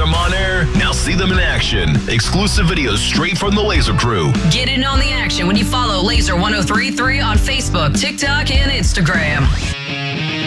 them on air. Now see them in action. Exclusive videos straight from the Laser Crew. Get in on the action when you follow Laser 1033 on Facebook, TikTok, and Instagram.